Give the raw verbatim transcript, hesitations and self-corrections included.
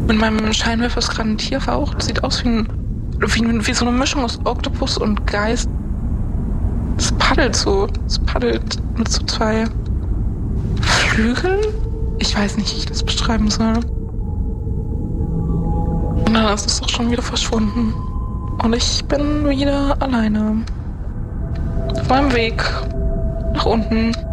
Mit meinem Scheinwerfer ist gerade ein Tier verraucht. Sieht aus wie, ein, wie, wie so eine Mischung aus Oktopus und Geist. Es paddelt so. Es paddelt mit so zwei Flügeln? Ich weiß nicht, wie ich das beschreiben soll. Und dann ist es doch schon wieder verschwunden. Und ich bin wieder alleine. Auf meinem Weg nach unten.